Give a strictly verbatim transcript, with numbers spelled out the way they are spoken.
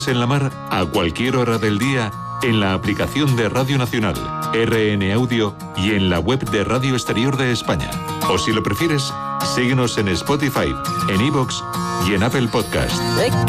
en la mar a cualquier hora del día en la aplicación de Radio Nacional, R N Audio y en la web de Radio Exterior de España. O si lo prefieres, síguenos en Spotify, en iVoox y en Apple Podcast.